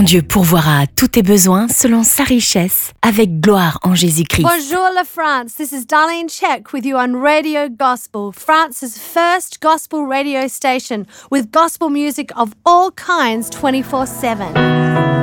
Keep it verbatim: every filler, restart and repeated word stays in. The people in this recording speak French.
Ton Dieu pourvoira à tous tes besoins selon sa richesse, avec gloire en Jésus-Christ. Bonjour la France, this is Darlene Check with you on Radio Gospel, France's first gospel radio station with gospel music of all kinds twenty-four seven.